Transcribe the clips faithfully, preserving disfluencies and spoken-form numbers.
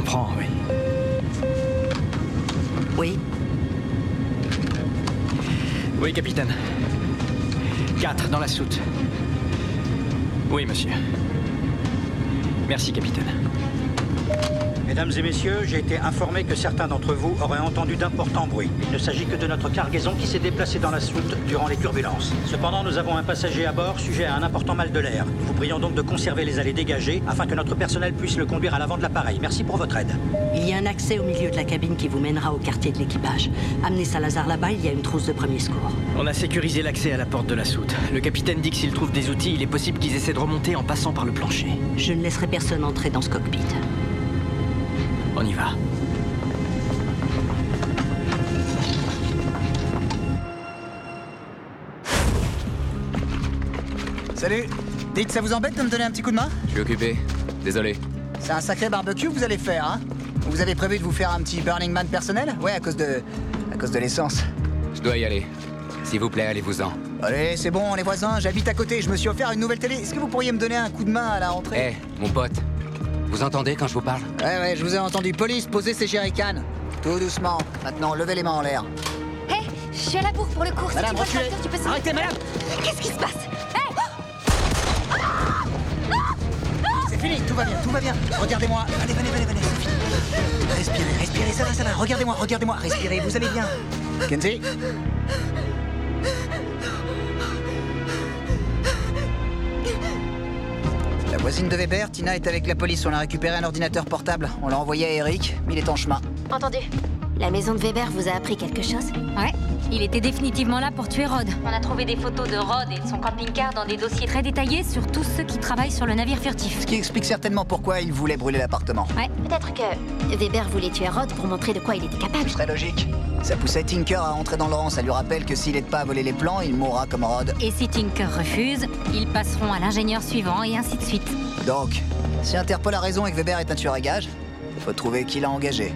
comprends, oui. Oui. Oui, capitaine. Quatre, dans la soute. Oui, monsieur. Merci, capitaine. Mesdames et messieurs, j'ai été informé que certains d'entre vous auraient entendu d'importants bruits. Il ne s'agit que de notre cargaison qui s'est déplacée dans la soute durant les turbulences. Cependant, nous avons un passager à bord sujet à un important mal de l'air. Nous vous prions donc de conserver les allées dégagées afin que notre personnel puisse le conduire à l'avant de l'appareil. Merci pour votre aide. Il y a un accès au milieu de la cabine qui vous mènera au quartier de l'équipage. Amenez Salazar là-bas, il y a une trousse de premier secours. On a sécurisé l'accès à la porte de la soute. Le capitaine dit que s'il trouve des outils, il est possible qu'ils essaient de remonter en passant par le plancher. Je ne laisserai personne entrer dans ce cockpit. On y va. Salut. Dites, ça vous embête de me donner un petit coup de main? Je suis occupé. Désolé. C'est un sacré barbecue que vous allez faire, hein? Vous avez prévu de vous faire un petit Burning Man personnel? Ouais, à cause de... à cause de l'essence. Je dois y aller. S'il vous plaît, allez-vous-en. Allez, c'est bon, on est voisins, j'habite à côté, je me suis offert une nouvelle télé. Est-ce que vous pourriez me donner un coup de main à la rentrée? Eh, mon pote. Vous entendez quand je vous parle? Ouais, ouais, je vous ai entendu. Police, posez ces jerrycans. Tout doucement. Maintenant, levez les mains en l'air. Hé, hey, je suis à la bourre pour le cours. Madame, si tu vois le reculez. tracteur, tu peux sauter. Arrêtez, madame. Qu'est-ce qui se passe? Hey C'est fini, tout va bien, tout va bien. Regardez-moi. Allez, venez, venez, venez, c'est fini. Respirez, respirez, ça va, ça va. Regardez-moi, regardez-moi. Respirez, vous allez bien. Kenzie? La voisine de Weber, Tina, est avec la police. On a récupéré un ordinateur portable. On l'a envoyé à Eric, mais il est en chemin. Entendu. La maison de Weber vous a appris quelque chose? Ouais, il était définitivement là pour tuer Rod. On a trouvé des photos de Rod et de son camping-car dans des dossiers très détaillés sur tous ceux qui travaillent sur le navire furtif. Ce qui explique certainement pourquoi il voulait brûler l'appartement. Ouais. Peut-être que Weber voulait tuer Rod pour montrer de quoi il était capable. Ce serait logique. Ça poussait Tinker à entrer dans le rang. Ça lui rappelle que s'il n'aide pas à voler les plans, il mourra comme Rod. Et si Tinker refuse, ils passeront à l'ingénieur suivant et ainsi de suite. Donc, si Interpol a raison et que Weber est un tueur à gages, faut trouver qui l'a engagé.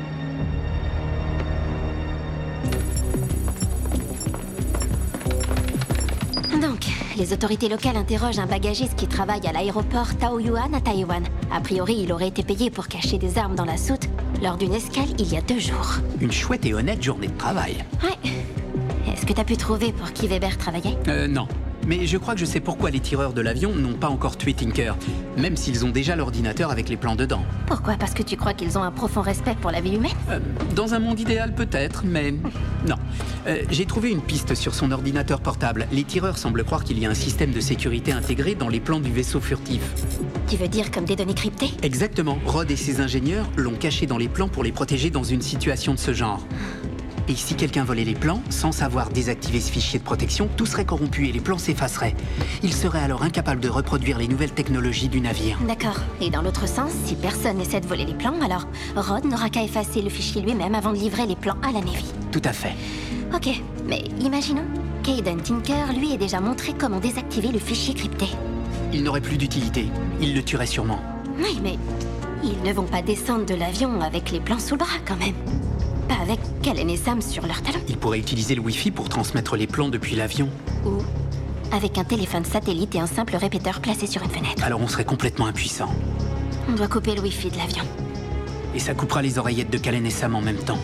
Donc, les autorités locales interrogent un bagagiste qui travaille à l'aéroport Taoyuan à Taïwan. A priori, il aurait été payé pour cacher des armes dans la soute lors d'une escale il y a deux jours. Une chouette et honnête journée de travail. Ouais. Est-ce que t'as pu trouver pour qui Weber travaillait? Euh, non. Mais je crois que je sais pourquoi les tireurs de l'avion n'ont pas encore tué Tinker, même s'ils ont déjà l'ordinateur avec les plans dedans. Pourquoi? Parce que tu crois qu'ils ont un profond respect pour la vie humaine? Euh, dans un monde idéal peut-être, mais non. Euh, j'ai trouvé une piste sur son ordinateur portable. Les tireurs semblent croire qu'il y a un système de sécurité intégré dans les plans du vaisseau furtif. Tu veux dire comme des données cryptées? Exactement. Rod et ses ingénieurs l'ont caché dans les plans pour les protéger dans une situation de ce genre. Et si quelqu'un volait les plans, sans savoir désactiver ce fichier de protection, tout serait corrompu et les plans s'effaceraient. Il serait alors incapable de reproduire les nouvelles technologies du navire. D'accord. Et dans l'autre sens, si personne essaie de voler les plans, alors Rod n'aura qu'à effacer le fichier lui-même avant de livrer les plans à la Navy. Tout à fait. Ok, mais imaginons qu'Aiden Tinker lui ait déjà montré comment désactiver le fichier crypté. Il n'aurait plus d'utilité. Il le tuerait sûrement. Oui, mais ils ne vont pas descendre de l'avion avec les plans sous le bras quand même. Pas avec Kalen et Sam sur leur talon. Il pourrait utiliser le Wi-Fi pour transmettre les plans depuis l'avion. Ou avec un téléphone satellite et un simple répéteur placé sur une fenêtre. Alors on serait complètement impuissant. On doit couper le Wi-Fi de l'avion. Et ça coupera les oreillettes de Kalen et Sam en même temps.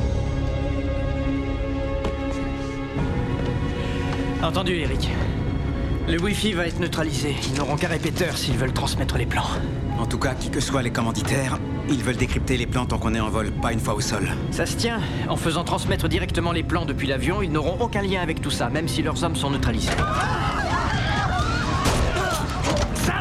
Entendu, Eric. Le Wi-Fi va être neutralisé. Ils n'auront qu'un répéteur s'ils veulent transmettre les plans. En tout cas, qui que soient les commanditaires, ils veulent décrypter les plans tant qu'on est en vol, pas une fois au sol. Ça se tient. En faisant transmettre directement les plans depuis l'avion, ils n'auront aucun lien avec tout ça, même si leurs hommes sont neutralisés. Sam!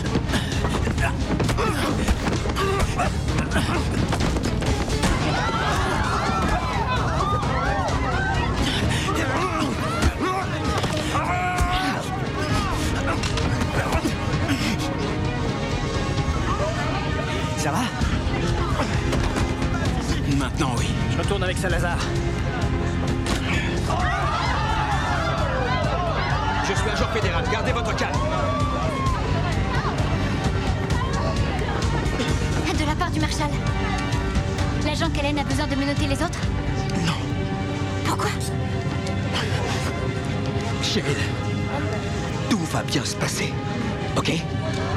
Ça va? Maintenant, oui. Je retourne avec Salazar. Je suis agent fédéral, gardez votre calme. De la part du Marshal. L'agent Kellen a besoin de menotter les autres? Non. Pourquoi? Cheryl, tout va bien se passer, ok?